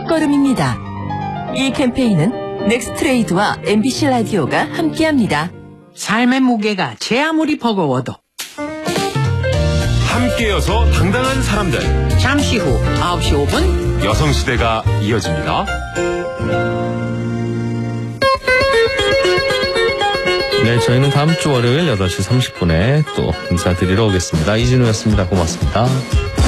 첫걸음입니다. 이 캠페인은 넥스트레이드와 MBC 라디오가 함께합니다. 삶의 무게가 제 아무리 버거워도 함께여서 당당한 사람들. 잠시 후 9시 5분 여성시대가 이어집니다. 네, 저희는 다음 주 월요일 8시 30분에 또 인사드리러 오겠습니다. 이진우였습니다. 고맙습니다.